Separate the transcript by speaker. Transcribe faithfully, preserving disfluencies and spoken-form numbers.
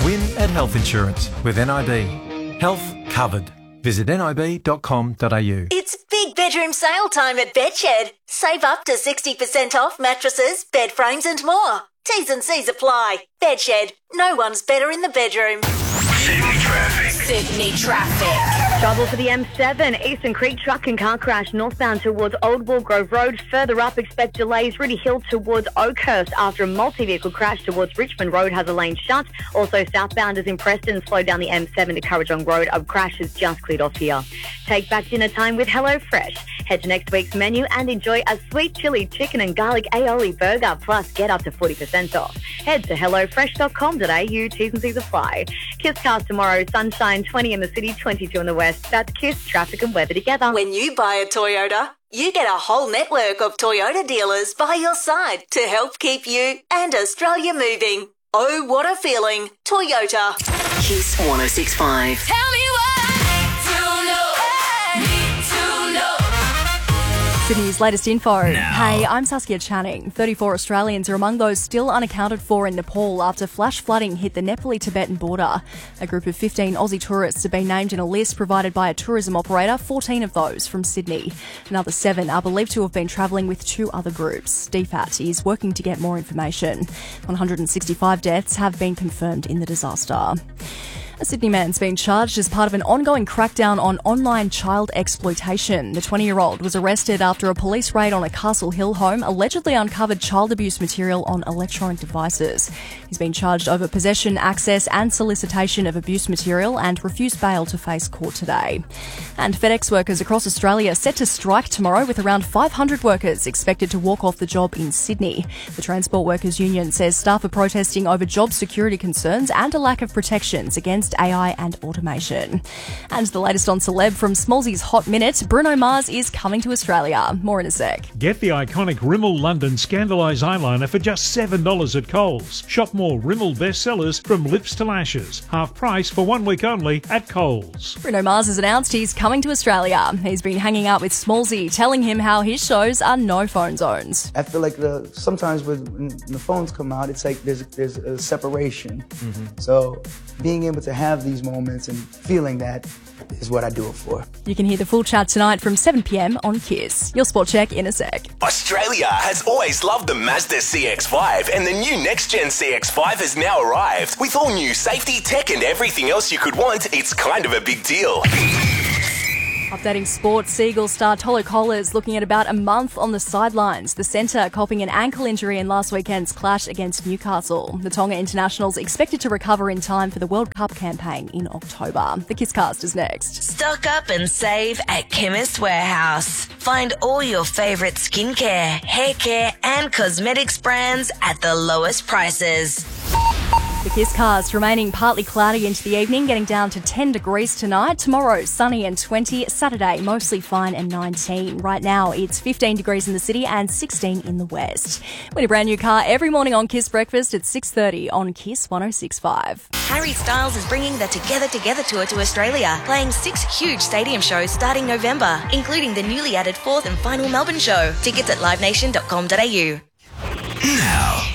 Speaker 1: Win at health insurance with N I B. Health covered. Visit nib dot com dot a u.
Speaker 2: It's big bedroom sale time at Bedshed. Save up to sixty percent off mattresses, bed frames and more. T's and C's apply. Bedshed. No one's better in the bedroom.
Speaker 3: Sydney traffic.
Speaker 4: Sydney traffic.
Speaker 5: Trouble for the M seven, Eastern Creek truck and car crash northbound towards Old Wall Grove Road. Further up, expect delays Rudy Hill towards Oakhurst after a multi-vehicle crash towards Richmond Road has a lane shut. Also southbound is in Preston, slow down the M seven to Currajong Road. A crash is just cleared off here. Take back dinner time with HelloFresh. Head to next week's menu and enjoy a sweet chili chicken and garlic aioli burger, plus get up to forty percent off. Head to hello fresh dot com dot a u, T's and C's apply. Kiss cars tomorrow, sunshine, twenty in the city, twenty-two in the west. That's Kiss, traffic and weather together.
Speaker 2: When you buy a Toyota, you get a whole network of Toyota dealers by your side to help keep you and Australia moving. Oh, what a feeling. Toyota.
Speaker 4: Kiss one oh six point five.
Speaker 6: Tell me what to know. Need to know.
Speaker 7: Sydney's latest info.
Speaker 3: Now.
Speaker 7: Hey, I'm Saskia Channing. thirty-four Australians are among those still unaccounted for in Nepal after flash flooding hit the Nepali-Tibetan border. A group of fifteen Aussie tourists have been named in a list provided by a tourism operator, fourteen of those from Sydney. Another seven are believed to have been travelling with two other groups. D FAT is working to get more information. one hundred sixty-five deaths have been confirmed in the disaster. A Sydney man's been charged as part of an ongoing crackdown on online child exploitation. The twenty-year-old was arrested after a police raid on a Castle Hill home allegedly uncovered child abuse material on electronic devices. He's been charged over possession, access and solicitation of abuse material and refused bail to face court today. And FedEx workers across Australia set to strike tomorrow, with around five hundred workers expected to walk off the job in Sydney. The Transport Workers Union says staff are protesting over job security concerns and a lack of protections against A I and automation. And the latest on celeb from Smallsy's Hot Minute, Bruno Mars is coming to Australia. More in a sec.
Speaker 8: Get the iconic Rimmel London Scandalise eyeliner for just seven dollars at Coles. Shop more Rimmel bestsellers from lips to lashes. Half price for one week only at Coles.
Speaker 7: Bruno Mars has announced he's coming to Australia. He's been hanging out with Smallsy, telling him how his shows are no-phone zones.
Speaker 9: I feel like the sometimes when the phones come out, it's like there's there's a separation. Mm-hmm. So being able to have these moments and feeling that is what I do it for.
Speaker 7: You can hear the full chat tonight from seven p.m. on Kiss. Your Sport Check in a sec.
Speaker 3: Australia has always loved the Mazda C X five, and the new next-gen C X five has now arrived. With all new safety, tech and everything else you could want, it's kind of a big deal.
Speaker 7: Updating sports, Seagull star Tolo Kolas looking at about a month on the sidelines. The centre copping an ankle injury in last weekend's clash against Newcastle. The Tonga internationals expected to recover in time for the World Cup campaign in October. The Kisscast is next.
Speaker 4: Stock up and save at Chemist Warehouse. Find all your favourite skincare, hair care and cosmetics brands at the lowest prices.
Speaker 7: The Kisscast remaining partly cloudy into the evening, getting down to ten degrees tonight. Tomorrow, sunny and twenty. Saturday, mostly fine and nineteen. Right now, it's fifteen degrees in the city and sixteen in the west. Win a brand new car every morning on Kiss Breakfast at six thirty on Kiss one oh six point five.
Speaker 4: Harry Styles is bringing the Together Together tour to Australia, playing six huge stadium shows starting November, including the newly added fourth and final Melbourne show. Tickets at live nation dot com dot a u.
Speaker 3: Now,